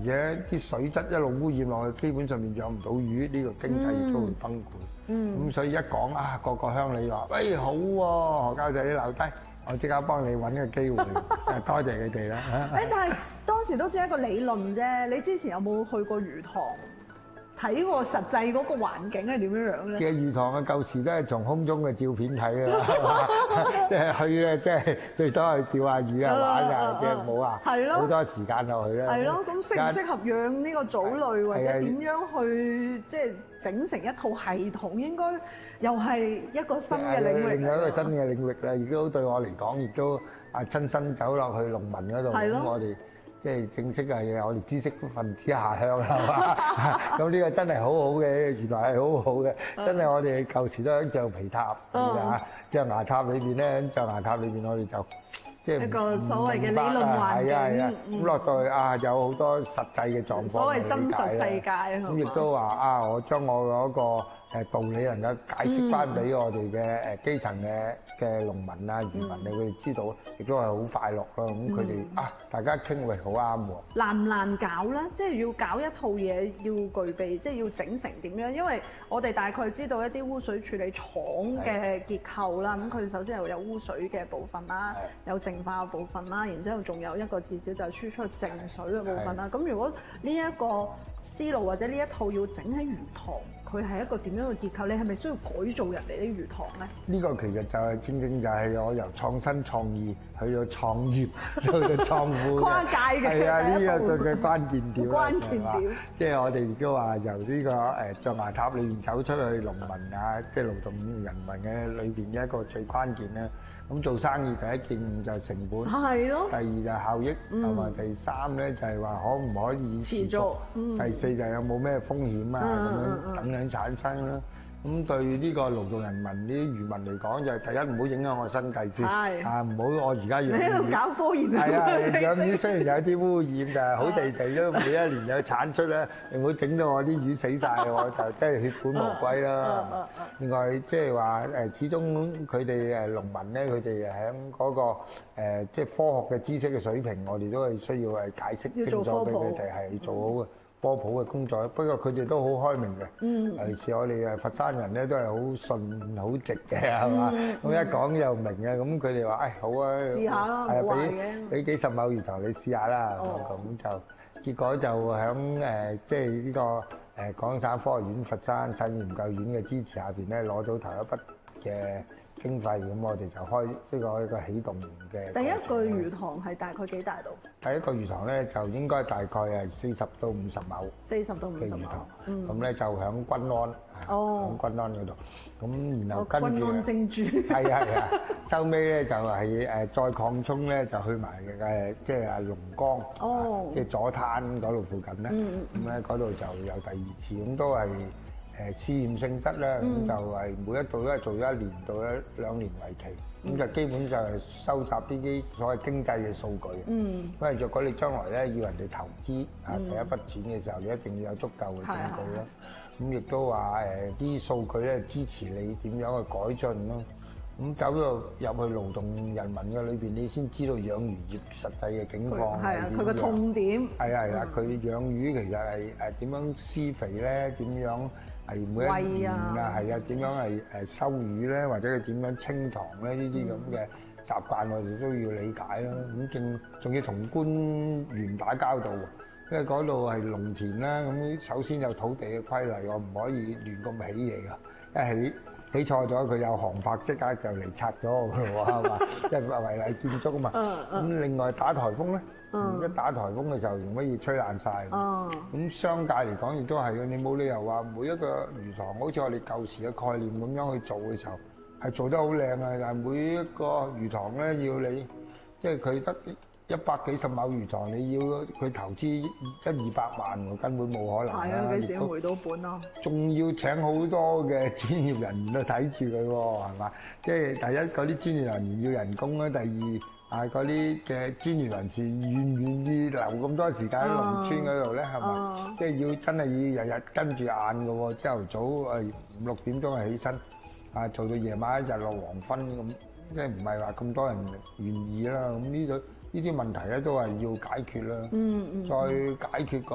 且啲水質一路污染落去，基本上面養唔到魚，呢個經濟亦都會崩潰。咁所以一講啊，個個鄉里話：喂，好喎，何教授你留低，我即刻幫你揾個機會。多謝你哋啦。 但係當時都只係一個理論啫。你之前有冇去過魚塘睇過實際嗰個環境係點樣樣咧？ 其實魚塘嘅舊時都係從空中嘅照片睇㗎啦，即係去咧，即係最多係釣下魚啊玩啊，即係冇話好多時間落去啦。 係咯，咁適唔適合養呢個藻類，或者點樣去即係整成一套系統，應該又係一個新嘅領域。 另外一個新嘅領域啦，亦都對我嚟講，亦都親身走落去農民嗰度，咁我哋。即係正式係我哋知識分子下鄉係嘛？咁呢個真係好好嘅，原來係好好嘅，真係我哋舊時都喺橡皮塔㗎，象牙塔裏邊咧，象牙塔裏邊我哋就即係一個所謂嘅理論環境。 係啊，咁落到去啊，有好多實際嘅狀況。 所謂真實世界咁亦都話啊，我將我嗰個道理能夠解釋翻俾我哋嘅基層嘅農民啊、漁民啊，佢哋知道，亦都係好快樂咯。咁佢哋啊，大家傾喂好啱喎。 難唔難搞咧？即係要搞一套嘢，要具備，即係要整成點樣？因為我哋大概知道一啲污水處理廠嘅結構啦。咁佢首先係有污水嘅部分啦，有淨化嘅部分啦，然之後仲有一個至少就係輸出淨水嘅部分啦。咁如果呢一個思路或者呢一套要整喺魚塘，佢係一個點樣嘅結構？你係咪需要改造人哋啲魚塘咧？ 呢個其實就係正正就係我由創新創意去到創業，去到創富跨界嘅係啊，呢個佢嘅關鍵點啦， 關鍵點。 即係我哋亦都話由呢個象牙塔裏邊走出去，農民啊，即係勞動人民嘅裏邊嘅一個最關鍵咧。咁做生意第一件就係成本， 係咯。 第二就係效益，同埋第三咧就係話可唔可以持續。第四就係有冇咩風險啊咁樣等等產生啦。咁對呢個勞動人民啲漁民嚟講，就係第一唔好影響我生計先，啊唔好我而家養魚， 你喺度搞科研係啊，養魚雖然有啲污染，但係好地地都每一年有產出咧，你唔好整到我啲魚死晒，我就真係血本無歸啦。另外即係話始終佢哋農民咧，佢哋喺嗰個即係科學嘅知識嘅水平，我哋都係需要解釋清楚俾佢哋係做好嘅。科普嘅工作，不過佢哋都好開明嘅。尤其是我哋佛山人咧，都係好順好直嘅，係嘛？咁一講又明嘅，咁佢哋話：好啊， 試下啦，冇壞嘅。 俾幾十畝魚塘你試下啦。咁就結果就喺即係呢個廣東省科學院佛山產業研究院嘅支持下邊咧，攞到頭一筆嘅經費，咁我哋就開呢個一個起動嘅。 第一個魚塘係大概幾大度？ 第一個魚塘咧就應該大概係40到50畝。 40到50畝。 咁咧就響均安，響均安嗰度。咁然後跟住均安精豬。 係啊，收尾咧就係再擴充咧，就去埋即係龍崗，即係左灘嗰度附近咧。咁咧嗰度就有第二次，咁都係。試驗性質咧，咁就係每一度都係做1年到2年為期，咁就基本上係收集呢啲所謂經濟嘅數據。因為若果你將來咧要人哋投資第一筆錢嘅時候，你一定要有足夠嘅證據啦。咁亦都話啲數據咧支持你點樣去改進咯。咁走到入去勞動人民嘅裏邊，你先知道養魚業實際嘅境況係點樣。 佢個痛點。係啊，佢養魚其實係點樣施肥咧？點樣？係每一年啊，係啊，點樣係收魚咧，或者佢點樣清塘咧？呢啲咁嘅習慣，我哋都要理解啦。咁仲要同官員打交道喎，因為嗰度係農田啦。咁首先有土地嘅規例，我唔可以亂咁起嘢㗎。一起錯咗，佢有航拍即刻就嚟拆咗我㗎咯喎，係嘛？即係違例建築啊嘛。咁另外打颱風咧。一打颱風嘅時候，容乜易吹爛晒。咁商界嚟講亦都係嘅，你冇理由話每一個魚塘好似我哋舊時嘅概念咁樣去做嘅時候，係做得好靚啊！但係每一個魚塘咧，要你即係佢得100幾十畝魚塘，你要佢投資100-200萬喎，根本冇可能啦。 係啊，幾時回到本咯？ 仲要請好多嘅專業人員去睇住佢喎，係嘛？即係第一嗰啲專業人員要人工啦，第二嗰啲嘅專業人士願唔願意留咁多時間喺農村嗰度咧？係嘛？即係要真係要日日跟住眼嘅喎，朝頭早5-6點鐘起身，做到夜晚一日落黃昏咁，即係唔係話咁多人願意啦？咁呢啲問題咧都係要解決啦，再解決個